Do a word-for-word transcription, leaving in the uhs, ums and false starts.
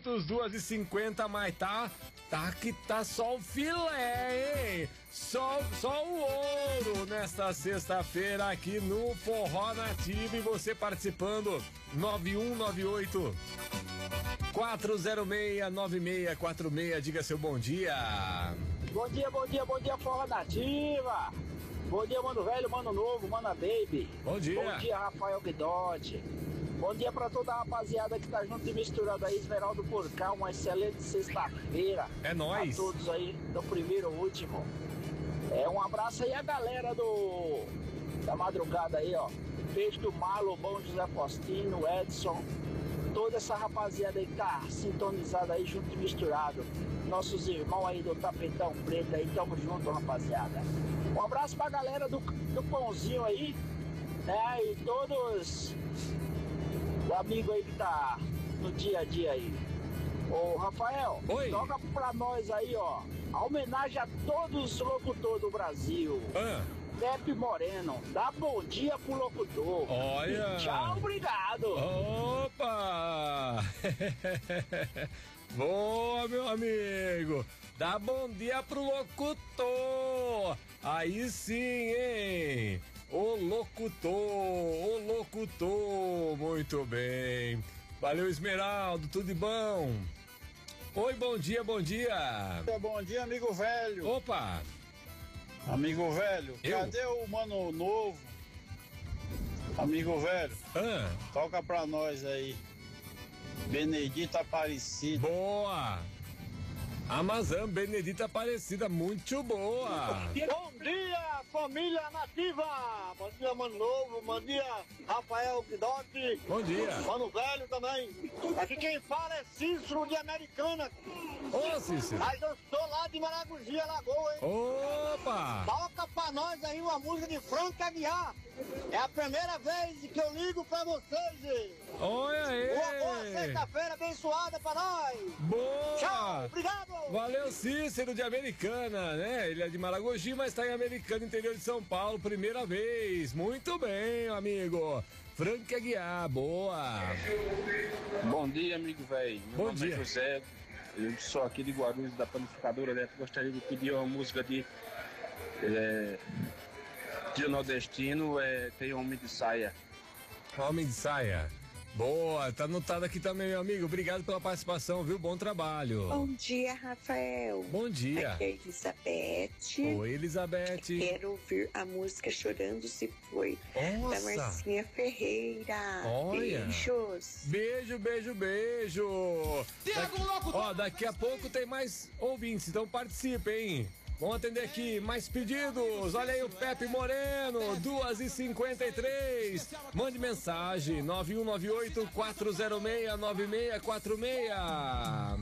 minutos, duas e cinquenta, mas tá, tá que tá só o filé, hein? Só, só o ouro nesta sexta-feira aqui no Forró Nativo, e você participando, nove um nove oito quatro zero seis nove seis quatro seis, diga seu bom dia. Bom dia, bom dia, bom dia, Forró Nativa. Bom dia, Mano Velho, Mano Novo, Mano Baby. Bom dia. Bom dia, Rafael Guidotti. Bom dia pra toda a rapaziada que tá junto e misturado aí, Esmeraldo Porcal, uma excelente sexta-feira. É nóis. A todos aí, do primeiro ao último. É, um abraço aí a galera do da madrugada aí, ó. Beijo do Marlon, Bom José Faustino, Edson, toda essa rapaziada aí que tá sintonizada aí, junto e misturado. Nossos irmãos aí do Tapetão Preto aí, tamo junto, rapaziada. Um abraço pra galera do, do Pãozinho aí, né? E todos os amigos aí que tá no dia a dia aí. Ô, Rafael, Oi. Toca pra nós aí, ó, a homenagem a todos os locutores do Brasil. Ah. Pepe Moreno, dá bom dia pro locutor. Olha. E tchau, obrigado. Opa! Boa, meu amigo. Dá bom dia pro locutor. Aí sim, hein? O locutor, o locutor. Muito bem. Valeu, Esmeraldo, tudo de bom? Oi, bom dia, bom dia. Bom dia, amigo velho. Opa. Amigo velho, Eu? cadê o Mano Novo? Amigo velho, Ah. toca pra nós aí. Benedita Aparecida. Boa. Amazã, Benedita Aparecida, muito boa. Bom dia, família nativa! Bom dia, Mano Novo, bom dia, Rafael Guidotti. Bom dia. Mano Velho também. Aqui quem fala é Cícero de Americana. Ô, Cícero. Mas eu sou lá de Maragogi, Alagoas, hein? Opa. Toca pra nós aí uma música de Frank Aguiar. É a primeira vez que eu ligo pra vocês, gente. Olha aí. Uma boa sexta-feira abençoada pra nós. Boa. Tchau, obrigado. Valeu, Cícero de Americana, né? Ele é de Maragogi, mas tá em Americana, interior de São Paulo, primeira vez. Muito bem, amigo. Frank Aguiar, boa. Bom dia, amigo velho. Bom dia. É José. Eu sou aqui de Guarulhos, da panificadora, né? Gostaria de pedir uma música de é, Trio Nordestino, é, Tem Homem de Saia. Homem de Saia. Boa, tá anotado aqui também, meu amigo. Obrigado pela participação, viu? Bom trabalho. Bom dia, Rafael. Bom dia. Aqui é a Elizabeth. Oi, Elizabeth. Quero ouvir a música Chorando Se Foi, Nossa. da Marcinha Ferreira. Olha. Beijos. Beijo, beijo, beijo. Daqui, ó, daqui a pouco tem mais ouvintes, então participem, hein? Vamos atender aqui mais pedidos. Olha aí o Pepe Moreno, duas e cinquenta e três. Mande mensagem, nove um nove oito quatro zero seis nove seis quatro seis.